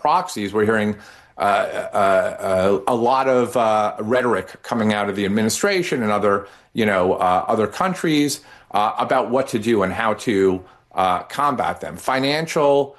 proxies. We're hearing a lot of rhetoric coming out of the administration and other countries about what to do and how to combat them. Financial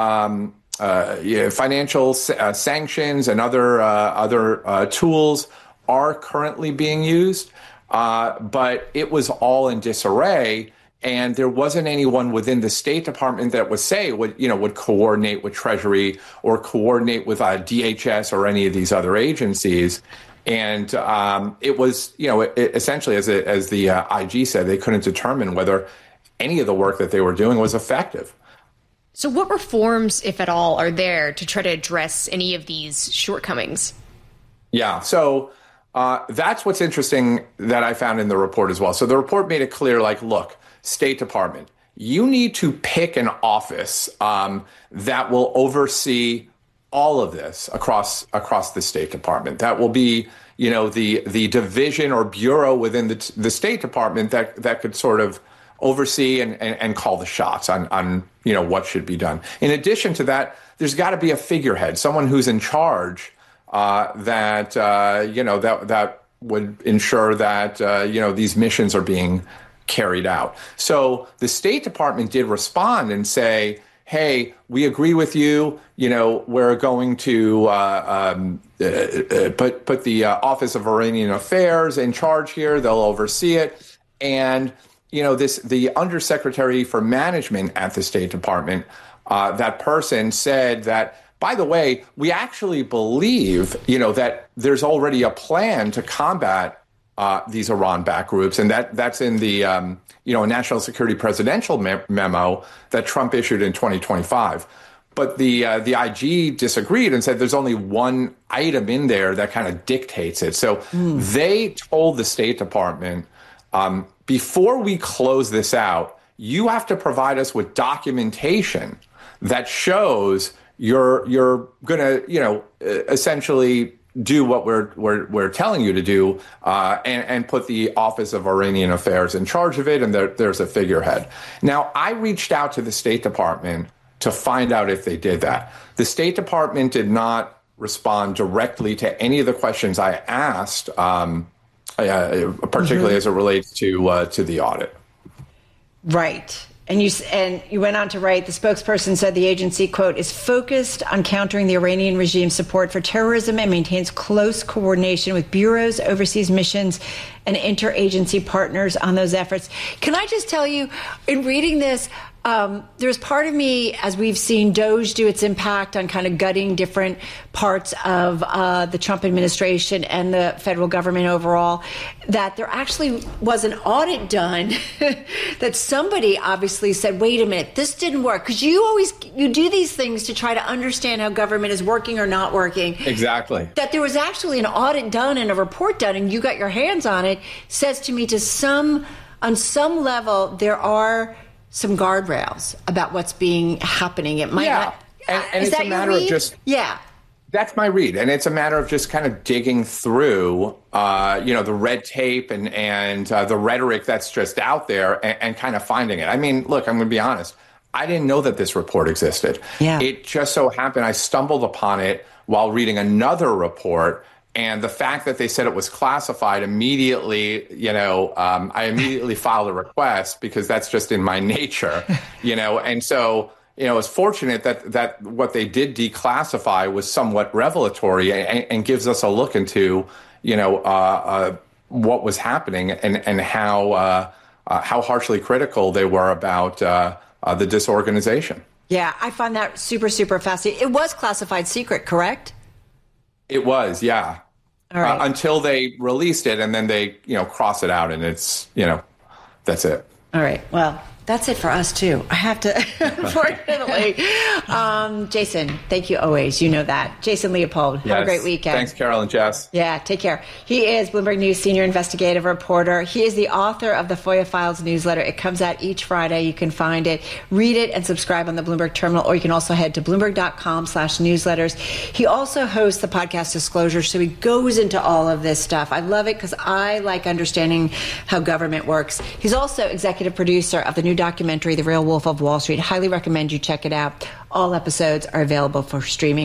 sanctions and other tools are currently being used, but it was all in disarray. And there wasn't anyone within the State Department that would coordinate with Treasury or coordinate with DHS or any of these other agencies. And it was, essentially, as the IG said, they couldn't determine whether any of the work that they were doing was effective. So what reforms, if at all, are there to try to address any of these shortcomings? Yeah, so that's what's interesting that I found in the report as well. So the report made it clear, look, State Department, you need to pick an office that will oversee all of this across the State Department. That will be, the division or bureau within the State Department that could sort of oversee and call the shots on what should be done. In addition to that, there's got to be a figurehead, someone who's in charge that would ensure that these missions are being carried out. So the State Department did respond and say, hey, we agree with you. We're going to put the Office of Iranian Affairs in charge here. They'll oversee it. And, the Undersecretary for Management at the State Department, that person said that, by the way, we actually believe, that there's already a plan to combat these Iran-backed groups, and that's in the National Security Presidential memo that Trump issued in 2025. But the IG disagreed and said there's only one item in there that kind of dictates it. So they told the State Department, before we close this out, you have to provide us with documentation that shows you're going to essentially do what we're telling you to do, and put the Office of Iranian Affairs in charge of it, and there's a figurehead. Now, I reached out to the State Department to find out if they did that. The State Department did not respond directly to any of the questions I asked, particularly as it relates to the audit. Right. And you went on to write, the spokesperson said the agency, quote, is focused on countering the Iranian regime's support for terrorism and maintains close coordination with bureaus, overseas missions, and interagency partners on those efforts. Can I just tell you, in reading this, there's part of me, as we've seen DOGE do its impact on kind of gutting different parts of the Trump administration and the federal government overall, that there actually was an audit done that somebody obviously said, wait a minute, this didn't work. Because you do these things to try to understand how government is working or not working. Exactly. That there was actually an audit done and a report done, and you got your hands on it, says to me on some level, there are some guardrails about what's happening. It might not. And it's a matter of just. Yeah. That's my read. And it's a matter of just kind of digging through, the red tape and the rhetoric that's just out there and kind of finding it. I mean, look, I'm going to be honest. I didn't know that this report existed. Yeah. It just so happened I stumbled upon it while reading another report. And the fact that they said it was classified immediately, I immediately filed a request because that's just in my nature, and so, it's fortunate that what they did declassify was somewhat revelatory and gives us a look into, what was happening and how harshly critical they were about the disorganization. Yeah, I find that super, super fascinating. It was classified secret, correct? It was, yeah. All right. Until they released it, and then they, cross it out, and it's, that's it. All right. Well, that's it for us, too. I have to, unfortunately. Jason, thank you always. You know that. Jason Leopold, have a great weekend. Thanks, Carol and Jess. Yeah, take care. He is Bloomberg News Senior Investigative Reporter. He is the author of the FOIA Files newsletter. It comes out each Friday. You can find it, read it, and subscribe on the Bloomberg Terminal, or you can also head to Bloomberg.com/newsletters. He also hosts the podcast Disclosure, so he goes into all of this stuff. I love it because I like understanding how government works. He's also executive producer of the new documentary, The Real Wolf of Wall Street. Highly recommend you check it out. All episodes are available for streaming.